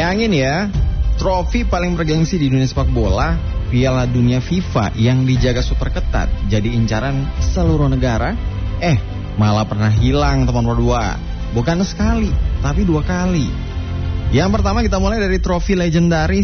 Bayangin ya, trofi paling bergengsi di dunia sepak bola, Piala Dunia FIFA yang dijaga super ketat, jadi incaran seluruh negara, malah pernah hilang teman berdua. Bukan sekali, tapi 2 kali. Yang pertama kita mulai dari trofi legendaris